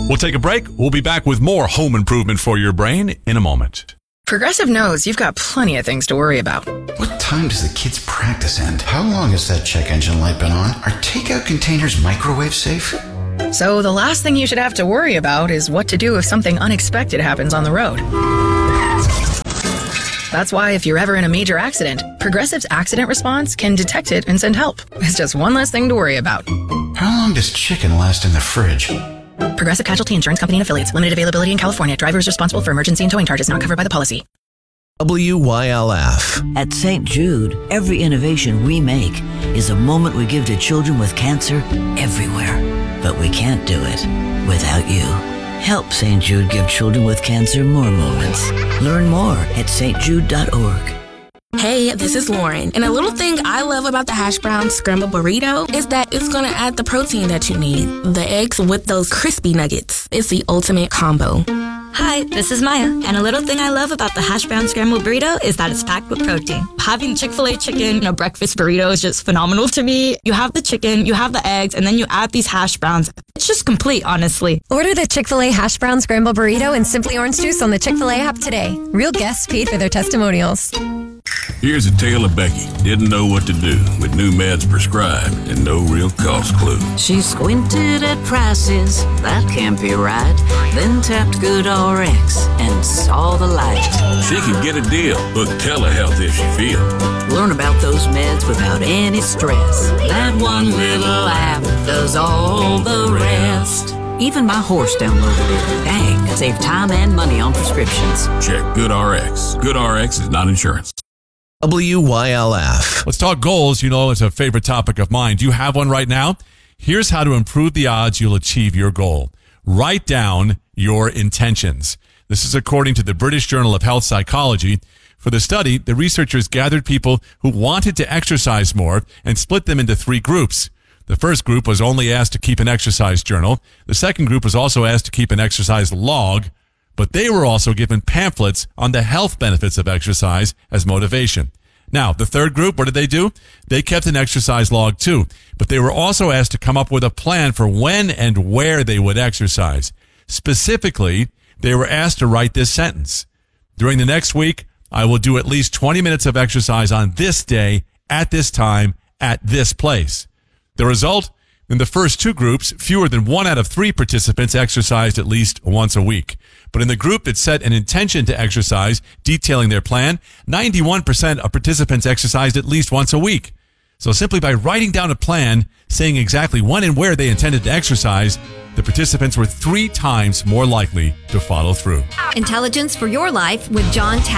We'll take a break. We'll be back with more home improvement for your brain in a moment. Progressive knows you've got plenty of things to worry about. What time does the kids' practice end? How long has that check engine light been on? Are takeout containers microwave safe? So the last thing you should have to worry about is what to do if something unexpected happens on the road. That's why if you're ever in a major accident, Progressive's accident response can detect it and send help. It's just one less thing to worry about. How long does chicken last in the fridge? Progressive Casualty Insurance Company and Affiliates. Limited availability in California. Drivers responsible for emergency and towing charges not covered by the policy. WYLF. At St. Jude, every innovation we make is a moment we give to children with cancer everywhere. But we can't do it without you. Help St. Jude give children with cancer more moments. Learn more at stjude.org. Hey, this is Lauren, and a little thing I love about the hash brown scrambled burrito is that it's going to add the protein that you need. The eggs with those crispy nuggets. It's the ultimate combo. Hi, this is Maya, and a little thing I love about the hash brown scrambled burrito is that it's packed with protein. Having Chick-fil-A chicken in a breakfast burrito is just phenomenal to me. You have the chicken, you have the eggs, and then you add these hash browns. It's just complete, honestly. Order the Chick-fil-A hash brown scrambled burrito and Simply Orange Juice on the Chick-fil-A app today. Real guests paid for their testimonials. Here's a tale of Becky. Didn't know what to do with new meds prescribed and no real cost clue. She squinted at prices, that can't be right. Then tapped GoodRx and saw the light. She could get a deal. Book telehealth if she feels. Learn about those meds without any stress. That one little app does all the rest. Even my horse downloaded it. Dang, save time and money on prescriptions. Check GoodRx. GoodRx is not insurance. WYLF. Let's talk goals. You know, it's a favorite topic of mine. Do you have one right now? Here's how to improve the odds you'll achieve your goal. Write down your intentions. This is according to the British Journal of Health Psychology. For the study, the researchers gathered people who wanted to exercise more and split them into 3 groups. The first group was only asked to keep an exercise journal. The second group was also asked to keep an exercise log, but they were also given pamphlets on the health benefits of exercise as motivation. Now, the third group, what did they do? They kept an exercise log too, but they were also asked to come up with a plan for when and where they would exercise. Specifically, they were asked to write this sentence. During the next week, I will do at least 20 minutes of exercise on this day, at this time, at this place. The result? In the first 2 groups, fewer than 1 out of 3 participants exercised at least once a week. But in the group that set an intention to exercise, detailing their plan, 91% of participants exercised at least once a week. So simply by writing down a plan, saying exactly when and where they intended to exercise, the participants were 3 times more likely to follow through. Intelligence for your life with John Tack.